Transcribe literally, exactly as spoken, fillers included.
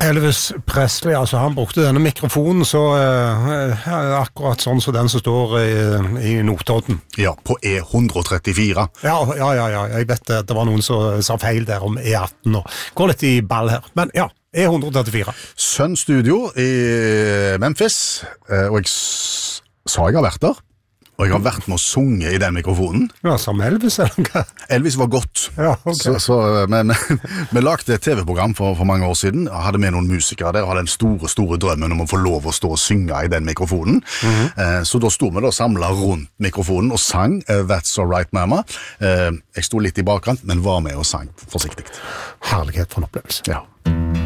Elvis Presley, altså han brukte denne mikrofonen så uh, akkurat sånn som den som står i, i Notodden. Ja, på E one trettifire. Ja, ja, ja, ja, jeg vet det, det var noen som sa feil der om E eighteen og går litt i ball her, men ja, E one trettifire. Sun Studio i Memphis, og jeg s- sa jeg har vært der. Og jeg har vært med å sunge i den mikrofonen. Ja, som Elvis, eller hva? Elvis var godt. Ja, ok. Så, så vi, vi, vi lagde et T V-program for, for mange år siden, og hadde med noen musikere der, og hadde den store, store drømmen om å få lov å stå og synge i den mikrofonen. Mm-hmm. eh, så da sto vi da samlet rundt mikrofonen og sang eh, That's Alright Mama. Eh, jeg sto litt i bakkant, men var med og sang forsiktig. Herlighet for en opplevelse. Ja.